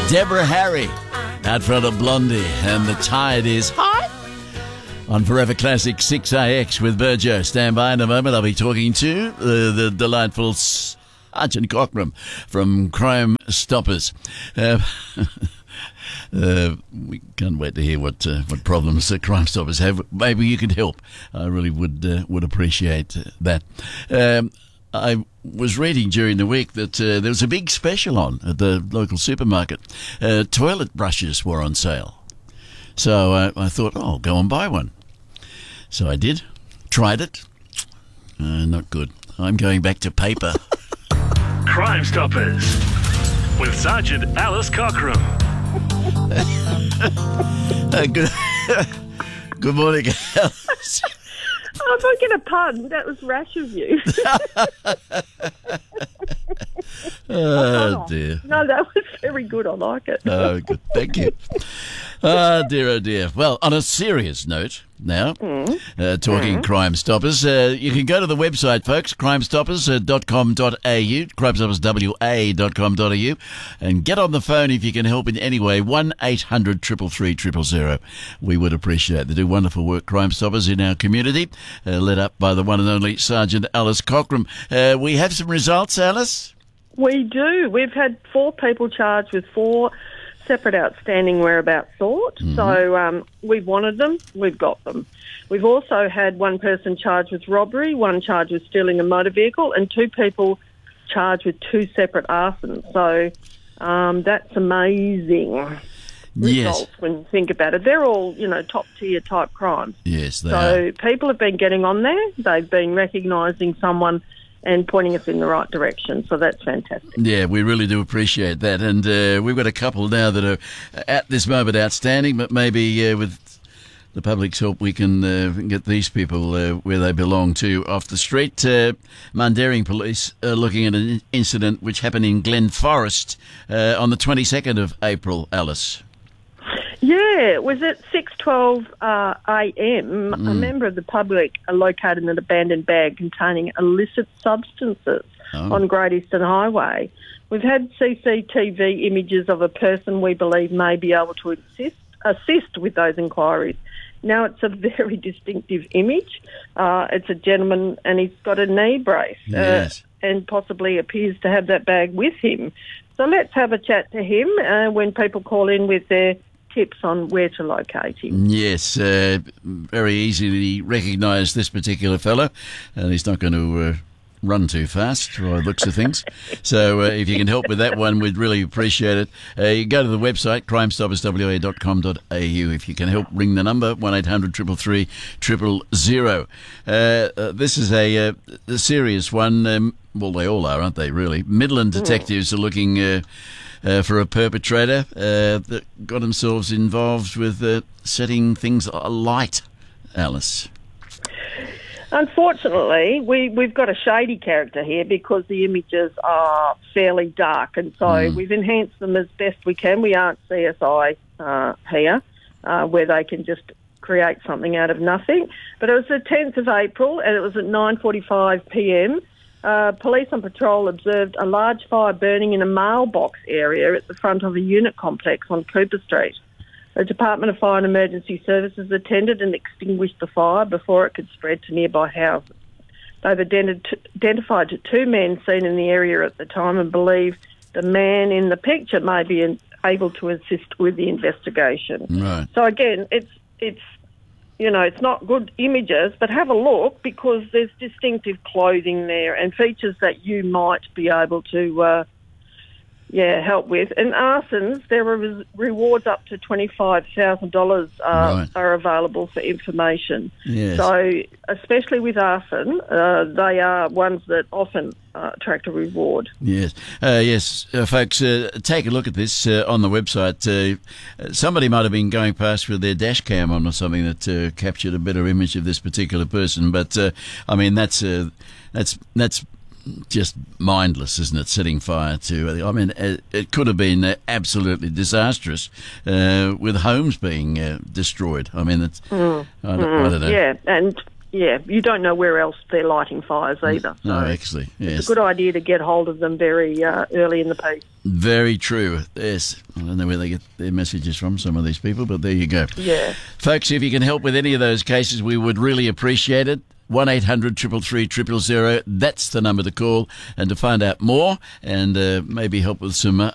Deborah Harry out front of Blondie, and the tide is high. On Forever Classic 6AX with Burjo. Stand by in a moment. I'll be talking to the delightful Sergeant Cockram from Crime Stoppers. We can't wait to hear what problems the Crime Stoppers have. Maybe you could help. I really would appreciate that. I was reading during the week that there was a big special on at the local supermarket. Toilet brushes were on sale. So I thought, I'll go and buy one. So I did. Tried it. Not good. I'm going back to paper. Crime Stoppers with Sergeant Alice Cockram. Good morning, Alice. I'm not going to pun. That was rash of you. Oh, dear. No, that was very good. I like it. Oh, good. Thank you. Oh, dear. Well, on a serious note now, talking Crime Stoppers, you can go to the website, folks, crimestoppers.com.au, crimestopperswa.com.au, and get on the phone if you can help in any way, 1-800-333-000. We would appreciate. They do wonderful work, Crime Stoppers, in our community, led up by the one and only Sergeant Alice Cockram. We have some results, Alice? We do. We've had 4 people charged with 4 separate outstanding whereabouts sought. Mm-hmm. So we've wanted them, we've got them. We've also had 1 person charged with robbery, 1 charged with stealing a motor vehicle, and 2 people charged with 2 separate arsons. So that's amazing results when you think about it. They're all, top-tier type crimes. Yes, they are. So people have been getting on there. They've been recognising someone and pointing us in the right direction. So that's fantastic. Yeah, we really do appreciate that. And we've got a couple now that are at this moment outstanding, but maybe with the public's help we can get these people where they belong to off the street. Mundaring Police are looking at an incident which happened in Glen Forest on the 22nd of April, Alice. Yeah, it was at 6:12 a.m. A member of the public located an abandoned bag containing illicit substances on Great Eastern Highway. We've had CCTV images of a person we believe may be able to assist with those inquiries. Now, it's a very distinctive image. It's a gentleman and he's got a knee brace and possibly appears to have that bag with him. So let's have a chat to him when people call in with their tips on where to locate him. Yes, very easily recognise this particular fellow, and he's not going to run too fast by the looks of things. So if you can help with that one, we'd really appreciate it. You go to the website, crimestopperswa.com.au. If you can help, ring the number, 1-800-333-000. This is a serious one. Well, they all are, aren't they, really? Midland detectives are looking for a perpetrator that got themselves involved with setting things alight, Alice. Unfortunately, we've got a shady character here because the images are fairly dark, and so we've enhanced them as best we can. We aren't CSI here, where they can just create something out of nothing. But it was the 10th of April, and it was at 9:45 p.m. Police on patrol observed a large fire burning in a mailbox area at the front of a unit complex on Cooper Street. The Department of Fire and Emergency Services attended and extinguished the fire before it could spread to nearby houses. They've identified 2 men seen in the area at the time and believe the man in the picture may be able to assist with the investigation. Right. So again, it's not good images, but have a look because there's distinctive clothing there and features that you might be able to help with. And arsons, there are rewards up to $25,000 are available for information. Yes. So especially with arson, they are ones that often attract a reward. Yes. Folks, take a look at this on the website. Somebody might have been going past with their dash cam on or something that captured a better image of this particular person. But, that's just mindless, isn't it, setting fire to... it could have been absolutely disastrous with homes being destroyed. I don't know. Yeah, and you don't know where else they're lighting fires either. No, actually, yes. It's a good idea to get hold of them very early in the piece. Very true. Yes. I don't know where they get their messages from, some of these people, but there you go. Yeah. Folks, if you can help with any of those cases, we would really appreciate it. 1-800-333-000. That's the number to call, and to find out more and maybe help with some